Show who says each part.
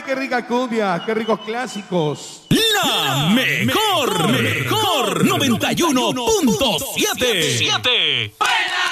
Speaker 1: qué rica cumbia, qué ricos clásicos.
Speaker 2: La mejor 91.7.